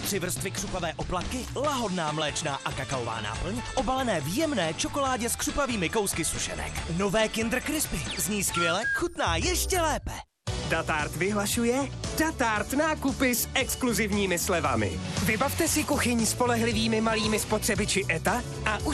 3 vrstvy křupavé oplatky, lahodná mléčná a kakaová náplň, obalené v jemné čokoládě s křupavými kousky sušenek. Nové Kinder Crispy. Zní skvěle, chutná ještě lépe. Datart vyhlašuje Datart nákupy s exkluzivními slevami. Vybavte si kuchyň spolehlivými malými spotřebiči ETA a